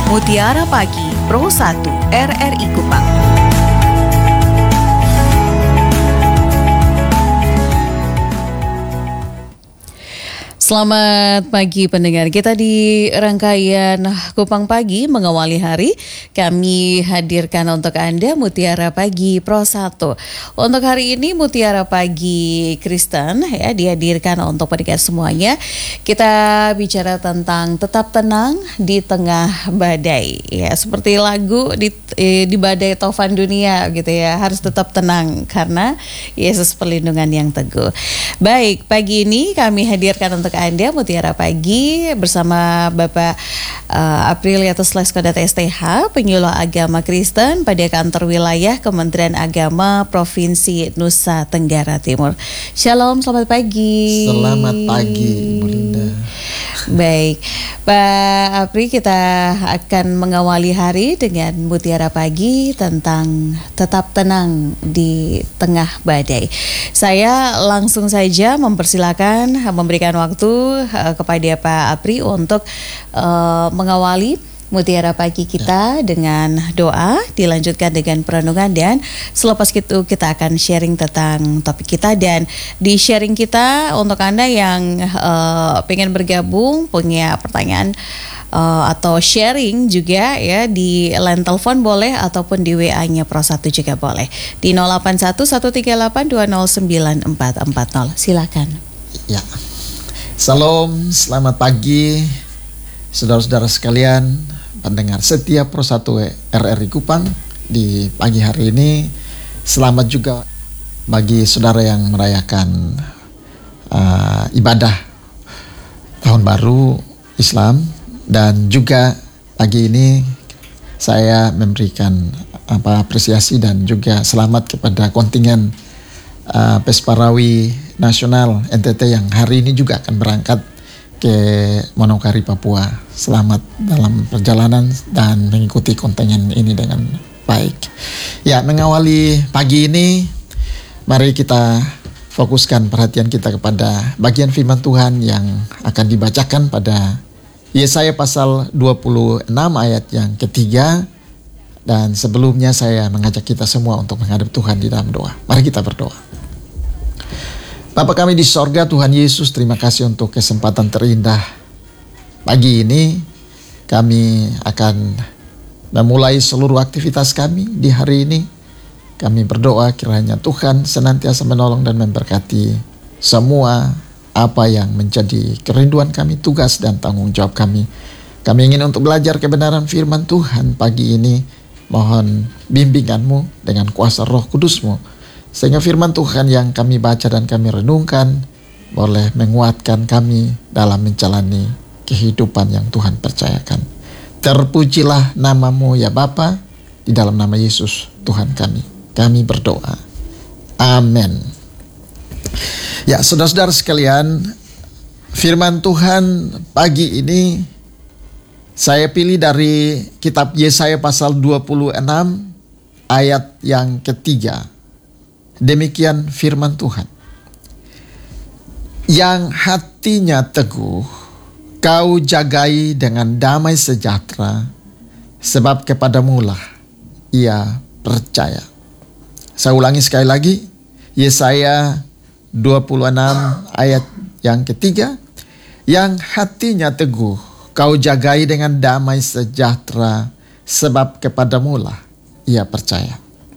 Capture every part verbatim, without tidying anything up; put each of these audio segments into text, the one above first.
Mutiara Pagi Pro satu R R I Kupang. Selamat pagi pendengar, kita di rangkaian Kupang Pagi mengawali hari. Kami hadirkan untuk Anda Mutiara Pagi Pro satu. Untuk hari ini Mutiara Pagi Kristen ya dihadirkan untuk pendengar semuanya. Kita bicara tentang tetap tenang di tengah badai. Ya, seperti lagu di, eh, di badai taufan dunia gitu ya. Harus tetap tenang karena Yesus perlindungan yang teguh. Baik, pagi ini kami hadirkan untuk Anda Mutiara Pagi bersama Bapak uh, Apriliatus Leskodat S T H, penyuluh agama Kristen pada kantor wilayah Kementerian Agama Provinsi Nusa Tenggara Timur. Shalom, selamat pagi. Selamat pagi, Bu Linda. Baik, Pak Apri, kita akan mengawali hari dengan Mutiara Pagi tentang tetap tenang di tengah badai. Saya langsung saja mempersilakan memberikan waktu uh, kepada Pak Apri untuk uh, mengawali Mutiara Pagi kita ya, dengan doa, dilanjutkan dengan perenungan, dan selepas itu kita akan sharing tentang topik kita. Dan di sharing kita untuk Anda yang uh, pengen bergabung, punya pertanyaan uh, atau sharing juga ya, di line telepon boleh ataupun di W A-nya Pro satu juga boleh di nol delapan satu satu tiga delapan dua nol sembilan empat empat nol. Silakan. Ya. Salam, selamat pagi saudara-saudara sekalian, pendengar setia Pro satu R R I Kupang di pagi hari ini. Selamat juga bagi saudara yang merayakan uh, ibadah tahun baru Islam. Dan juga pagi ini saya memberikan apa apresiasi dan juga selamat kepada kontingen uh, Pesparawi Nasional N T T yang hari ini juga akan berangkat ke Monokari, Papua. Selamat dalam perjalanan dan mengikuti kontingen ini dengan baik. Ya, mengawali pagi ini, mari kita fokuskan perhatian kita kepada bagian firman Tuhan yang akan dibacakan pada Yesaya pasal dua puluh enam ayat yang ketiga. Dan sebelumnya saya mengajak kita semua untuk menghadap Tuhan di dalam doa. Mari kita berdoa. Bapa kami di sorga, Tuhan Yesus, terima kasih untuk kesempatan terindah pagi ini. Kami akan memulai seluruh aktivitas kami di hari ini. Kami berdoa kiranya Tuhan senantiasa menolong dan memberkati semua apa yang menjadi kerinduan kami, tugas dan tanggung jawab kami. Kami ingin untuk belajar kebenaran firman Tuhan pagi ini. Mohon bimbingan-Mu dengan kuasa Roh Kudus-Mu, sehingga firman Tuhan yang kami baca dan kami renungkan boleh menguatkan kami dalam menjalani kehidupan yang Tuhan percayakan. Terpujilah nama-Mu ya Bapa, di dalam nama Yesus Tuhan kami. Kami berdoa. Amin. Ya, saudara-saudara sekalian, firman Tuhan pagi ini saya pilih dari kitab Yesaya pasal dua puluh enam ayat yang ketiga. Demikian firman Tuhan. Yang hatinya teguh, kau jagai dengan damai sejahtera, sebab kepadamulah ia percaya. Saya ulangi sekali lagi, Yesaya dua puluh enam ayat yang ketiga. Yang hatinya teguh, kau jagai dengan damai sejahtera, sebab kepadamulah ia percaya.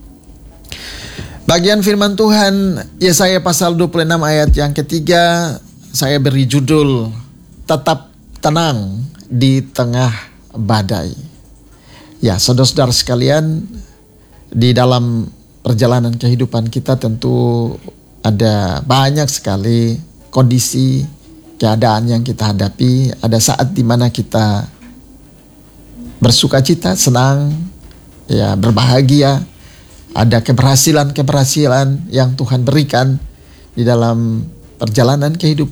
Bagian firman Tuhan Yesaya pasal dua puluh enam ayat yang ketiga saya beri judul tetap tenang di tengah badai. Ya, saudara-saudara sekalian, di dalam perjalanan kehidupan kita tentu ada banyak sekali kondisi, keadaan yang kita hadapi. Ada saat di mana kita bersukacita, senang, ya berbahagia. Ada keberhasilan-keberhasilan yang Tuhan berikan di dalam perjalanan kehidupan